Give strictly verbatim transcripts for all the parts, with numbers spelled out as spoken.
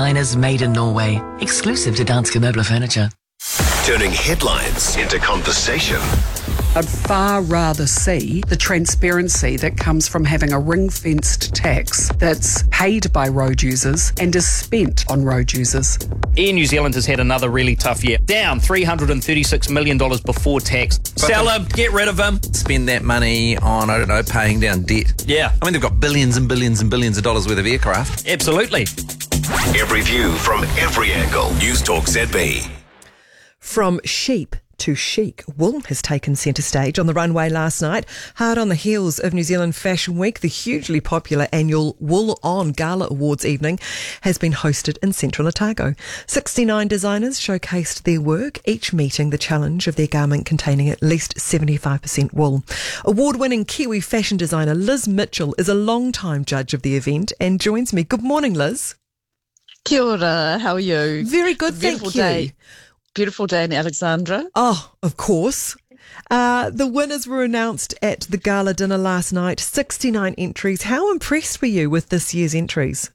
designers made in Norway, exclusive to Danske Møbler Furniture. Turning headlines into conversation. I'd far rather see the transparency that comes from having a ring-fenced tax that's paid by road users and is spent on road users. Air New Zealand has had another really tough year. Down three hundred thirty-six million dollars before tax. Sell him, get rid of him. Spend that money on, I don't know, paying down debt. Yeah. I mean, they've got billions and billions and billions of dollars worth of aircraft. Absolutely. Every view from every angle. News Talk Z B. From sheep to chic, wool has taken centre stage on the runway last night. Hard on the heels of New Zealand Fashion Week, the hugely popular annual Wool On Gala Awards evening has been hosted in central Otago. sixty-nine designers showcased their work, each meeting the challenge of their garment containing at least seventy-five percent wool. Award-winning Kiwi fashion designer Liz Mitchell is a long-time judge of the event and joins me. Good morning, Liz. Kia ora, how are you? Very good, thank you. Day. Beautiful day in Alexandra. Oh, of course. Uh, the winners were announced at the gala dinner last night. sixty-nine entries. How impressed were you with this year's entries?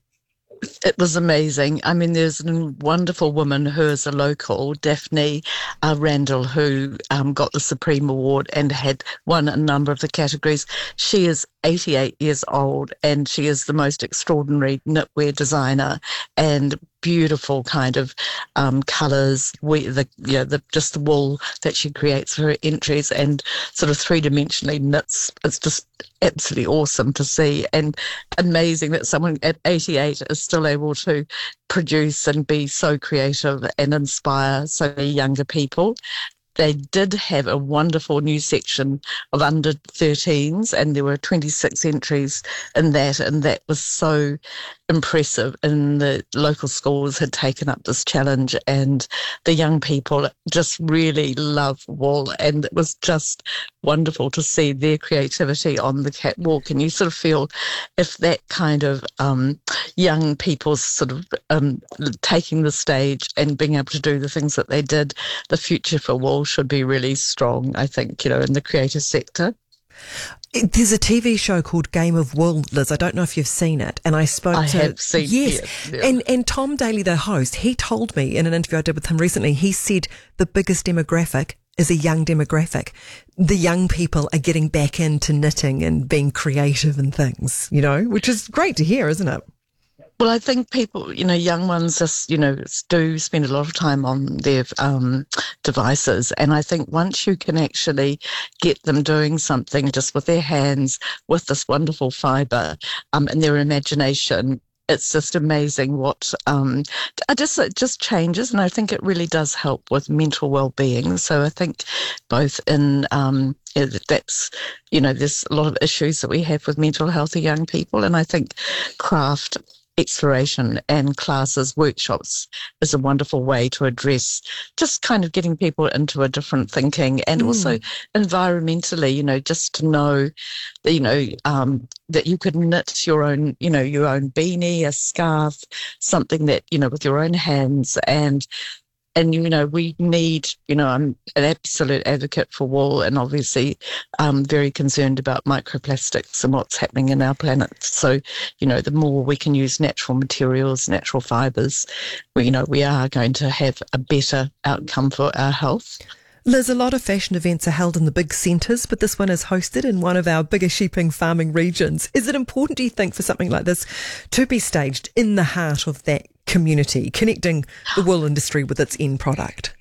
It was amazing. I mean, there's a wonderful woman who is a local, Daphne uh, Randall, who um, got the Supreme Award and had won a number of the categories. She is eighty-eight years old and she is the most extraordinary knitwear designer and beautiful kind of um, colours, we, the, you know, the, just the wool that she creates for her entries and sort of three-dimensionally knits. It's just absolutely awesome to see and amazing that someone at eighty-eight is still able to produce and be so creative and inspire so many younger people. They did have a wonderful new section of under thirteens and there were twenty-six entries in that, and that was so impressive. And the local schools had taken up this challenge and the young people just really love wool, and it was just wonderful to see their creativity on the catwalk. And you sort of feel if that kind of um, young people sort of um, taking the stage and being able to do the things that they did, the future for wool should be really strong, I think, you know, in the creative sector. There's a T V show called Game of Wool, Liz. I don't know if you've seen it. And I spoke I to... have seen yes. it. Yeah. And, and Tom Daly, the host, he told me in an interview I did with him recently, he said the biggest demographic is a young demographic. The young people are getting back into knitting and being creative and things, you know, which is great to hear, isn't it? Well, I think people, you know, young ones just, you know, do spend a lot of time on their um, devices. And I think once you can actually get them doing something just with their hands, with this wonderful fibre um, and their imagination, it's just amazing what um, I just it just changes, and I think it really does help with mental well-being. So I think both in um, that's you know there's a lot of issues that we have with mental health of young people, and I think craft, exploration and classes, workshops is a wonderful way to address just kind of getting people into a different thinking, and mm. also environmentally, you know, just to know that, you know, um, that you could knit your own, you know, your own beanie, a scarf, something that, you know, with your own hands. And And, you know, we need, you know, I'm an absolute advocate for wool and obviously um, very concerned about microplastics and what's happening in our planet. So, you know, the more we can use natural materials, natural fibres, we, you know, we are going to have a better outcome for our health. Liz, a lot of fashion events are held in the big centres, but this one is hosted in one of our bigger sheeping farming regions. Is it important, do you think, for something like this to be staged in the heart of that community, connecting the wool industry with its end product?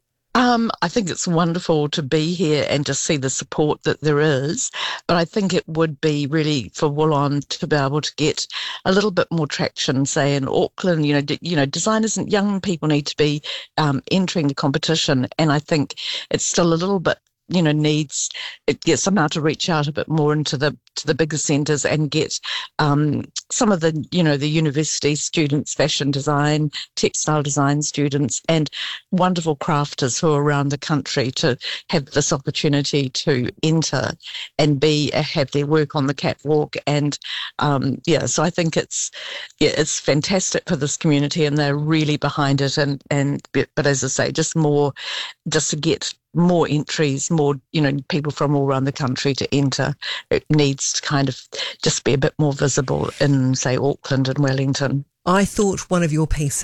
Um, I think it's wonderful to be here and to see the support that there is, but I think it would be really for Wool On to be able to get a little bit more traction, say in Auckland. You know, d- you know, designers and young people need to be um, entering the competition, and I think it's still a little bit, you know, needs it gets somehow to reach out a bit more into the to the bigger centres and get um, some of the, you know, the university students, fashion design, textile design students, and wonderful crafters who are around the country to have this opportunity to enter and be have their work on the catwalk. And um, yeah, so I think it's yeah, it's fantastic for this community, and they're really behind it. And and but as I say, just more, just to get more entries, more, you know, people from all around the country to enter. It needs to kind of just be a bit more visible in, say, Auckland and Wellington. I thought one of your pieces